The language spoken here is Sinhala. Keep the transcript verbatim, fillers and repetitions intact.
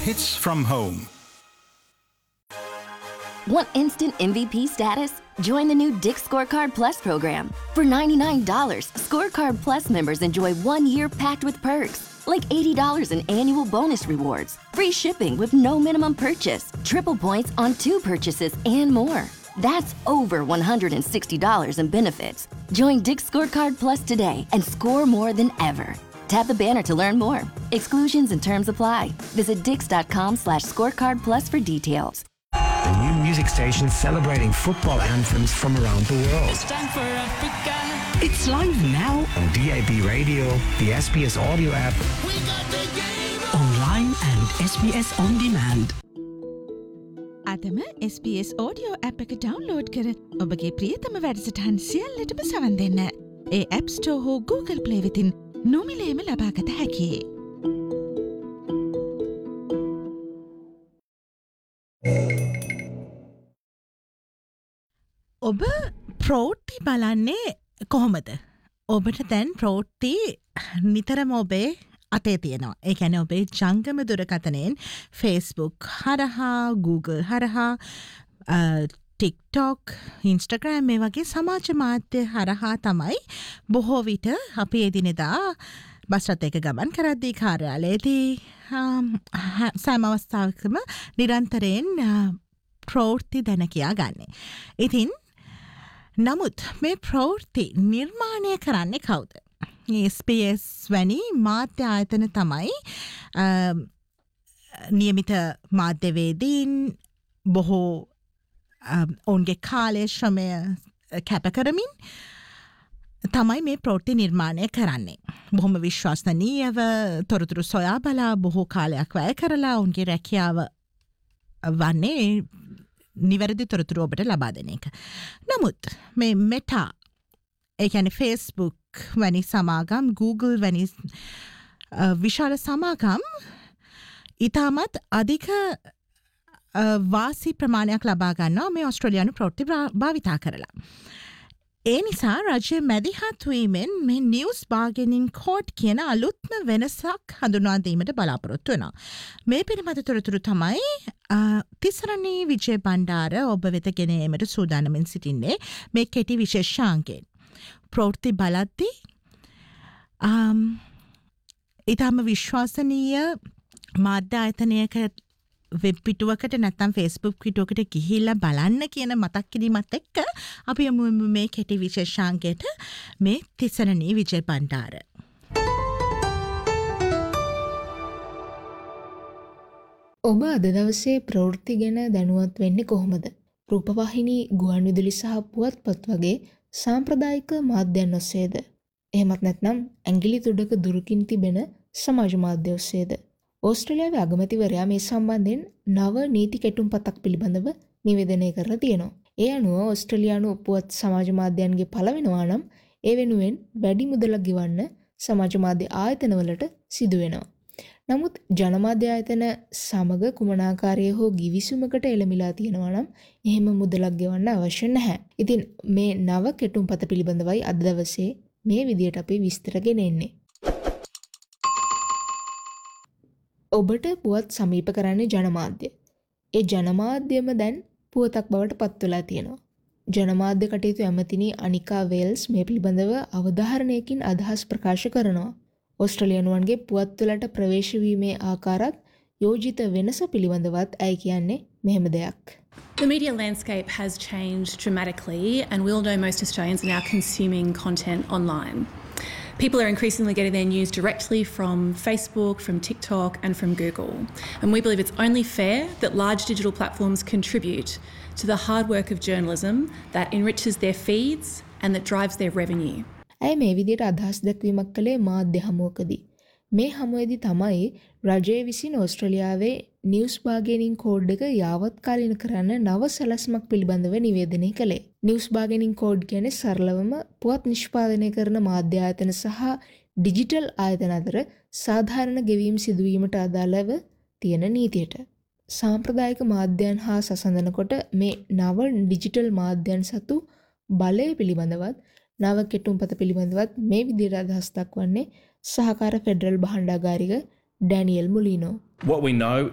Hits from home. Want instant M V P status? Join the new Dick's Scorecard Plus program. For ninety-nine dollars, Scorecard Plus members enjoy one year packed with perks, like eighty dollars in annual bonus rewards, free shipping with no minimum purchase, triple points on two purchases, and more. That's over one hundred sixty dollars in benefits. Join Dick's Scorecard Plus today and score more than ever. Tap the banner to learn more. Exclusions and terms apply. Visit dix.com slash scorecard plus for details. The new music station celebrating football anthems from around the world. It's time for Africa. It's live now on D A B Radio, the S B S audio app, We got the game. online and S B S on demand. අදම S B S audio app එක download කර ඔබගේ ප්‍රියතම වැඩසටහන් සියල්ලටම සවන් දෙන්න. ඒ App Store හෝ Google Play වෙතින් නොමිලේම ලබාගත හැකියි. ඔබ ප්‍රෝට්ටි බලන්නේ කොහොමද? ඔබට දැන් ප්‍රෝට්ටි නිතරම ඔබේ අතේ තියෙනවා. ඒ කියන්නේ ඔබේ ජංගම දුරකථනයෙන් Facebook හරහා, Google හරහා, TikTok, Instagram මේ වගේ සමාජ මාධ්‍ය හරහා තමයි බොහෝ විට අපි එදිනෙදා බස් රථයක ගමන් කරද්දී, කාර්යාලයේදී සෑම අවස්ථාවකම නිරන්තරයෙන් ප්‍රවෘත්ති දැන කියා ගන්න. ඉතින් නමුත් මේ ප්‍රවෘත්ති නිර්මාණය කරන්නේ කවුද? S B S වැනි මාධ්‍ය ආයතන තමයි නියමිත මාධ්‍යවේදීන් බොහෝ ඔවුන්ගේ කාලය ශ්‍රමය කැප කරමින් තමයි මේ ප්‍රවෘත්ති නිර්මාණය කරන්නේ. බොහොම විශ්වාසනීයව තොරතුරු සොයා බලා බොහෝ කාලයක් වැය කරලා ඔවුන්ගේ රැකියාව වන්නේ නිවැරදි තොරතුරු ඔබට ලබා දෙන එක. නමුත් මේ මෙටා, ඒ කියන්නේ Facebook වැනි සමාගම්, Google වැනි විශාල සමාගම් ඉතාමත් අධික වාසි ප්‍රමාණයක් ලබා ගන්නවා මේ ඔස්ට්‍රේලියානු ප්‍රවෘත්ති භාවිතා කරලා. ඒ නිසා රජය මැදිහත් වීමෙන් මේ නිවුස් බාගනින් කෝඩ් කියන අලුත්ම වෙනසක් හඳුන්වා දීමට බලාපොරොත්තු වෙනවා. මේ පිළිබඳ තොරතුරු තමයි තිසරණී විජය බණ්ඩාර ඔබ වෙත ගෙන ඒමට සූදානමින් සිටින්නේ මේ කෙටි විශේෂාංකයෙන්. ප්‍රවෘත්ති බලද්දී ඉතාම විශ්වාසනීය මාධ්‍ය ආයතනයක වෙබ් පිටුවකට නැත්නම් Facebook පිටුවකට ගිහිල්ලා බලන්න කියන මතක් කිරීමත් එක්ක අපි යමු මේ කෙටි විශේෂාංකයට මේ තිසරණී විජය බණ්ඩාර. ඔබ අද දවසේ ප්‍රවෘත්ති ගැන දැනුවත් වෙන්නේ කොහොමද? රූපවාහිනී, ගුවන්විදුලි සහ පුවත්පත් වගේ සාම්ප්‍රදායික මාධ්‍යයන් ඔස්සේද? එහෙමත් නැත්නම් ඇඟිලි තුඩක දුරකින් තිබෙන සමාජ මාධ්‍ය ඔස්සේද? ඕස්ට්‍රේලියාවේ අගමැතිවරයා මේ සම්බන්ධයෙන් නව නීති කෙටුම්පතක් පිළිබඳව නිවේදනය කරලා තියෙනවා. ඒ අනුව ඕස්ට්‍රේලියානු පුවත් සමාජ මාධ්‍යයන්ගේ පළ වෙනවා නම් ඒ වෙනුවෙන් වැඩි මුදලක් ගෙවන්න සමාජ මාධ්‍ය ආයතනවලට සිදු වෙනවා. නමුත් ජනමාධ්‍ය ආයතන සමග කුමනාකාරයේ හෝ ගිවිසුමකට එළමිලා තියෙනවා නම් එහෙම මුදලක් ගෙවන්න අවශ්‍ය නැහැ. ඉතින් මේ නව කෙටුම්පත පිළිබඳවයි අද දවසේ මේ විදියට අපි විස්තර ගෙන එන්නේ. ඔබට පුවත් සමීප කරන්නේ ජනමාධ්‍ය. ඒ ජනමාධ්‍යම දැන් පුවතක් බවට පත් වෙලා තියෙනවා. ජනමාධ්‍ය කටයුතු ඇමතිනි අනිකා වේල්ස් මේ පිළිබඳව අවධාරණයකින් අදහස් ප්‍රකාශ කරනවා. ඕස්ට්‍රේලියානුවන්ගේ පුවත්වලට ප්‍රවේශ වීමේ ආකාරات යෝජිත වෙනස පිළිබඳවත් ඇයි කියන්නේ මෙහෙම දෙයක්. The media landscape has changed dramatically, and we all know most Australians are now consuming content online. People are increasingly getting their news directly from Facebook, from TikTok, and from Google. And we believe it's only fair that large digital platforms contribute to the hard work of journalism that enriches their feeds and that drives their revenue. ඇයි මේ විදිහට අදහස් දක්වීමක් කළේ මාධ්‍ය හමුවකදී? මේ හමුවේදී තමයි රජය විසින් ඕස්ට්‍රේලියාවේ නිවුස් බාගනින් කෝඩ් එක යාවත්කාලින කරන්න නව සැලැස්මක් පිළිබඳව නිවේදනය කළේ. නිවුස් බාගනින් කෝඩ් කියන්නේ සරලවම පුවත් නිෂ්පාදනය කරන මාධ්‍ය ආයතන සහ ඩිජිටල් ආයතන අතර සාධාරණ ගෙවීම් සිදුවීමට අදාළව තියෙන නීතියට. සාම්ප්‍රදායික මාධ්‍යයන් හා සසඳනකොට මේ නව ඩිජිටල් මාධ්‍යයන් සතු බලය පිළිබඳවත් නව කෙටුම්පත පිළිබඳවත් මේ විදිහට අදහස් දක්වන්නේ සහකාර federal භාණ්ඩාගාරික Daniel මුලිනෝ. What we know